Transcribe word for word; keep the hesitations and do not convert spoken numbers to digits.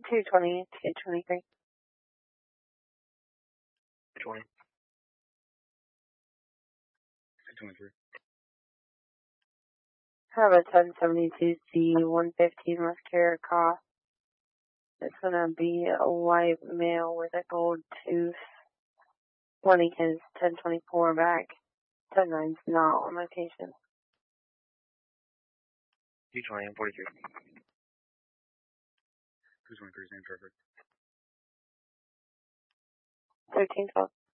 two twenty, two twenty-three. two twenty. two twenty-three. I have a ten seventy-two C one fifteen muscular cough. It's gonna be a white male with a gold tooth. Wanting his ten twenty-four back. ten nine's not on location. two twenty and forty-three. two twenty-three, same perfect. thirteen twelve.